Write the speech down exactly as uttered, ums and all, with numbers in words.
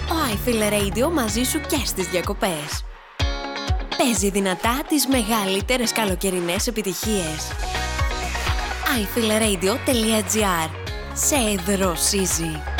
Ο iFeel Radio μαζί σου και στις διακοπές. Παίζει δυνατά τις μεγαλύτερες καλοκαιρινές επιτυχίες. άι φιλ ρέιντιο τελεία τζι άρ. Σε δροσίζει.